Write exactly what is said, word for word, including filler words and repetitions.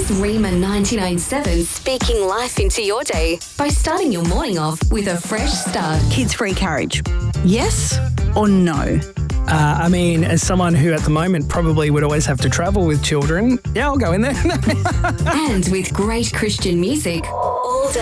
is Rima ninety-nine point seven speaking life into your day by starting your morning off with a fresh start. Kids-free carriage, yes or no? Uh, I mean, as someone who at the moment probably would always have to travel with children, yeah, I'll go in there. And with great Christian music all day.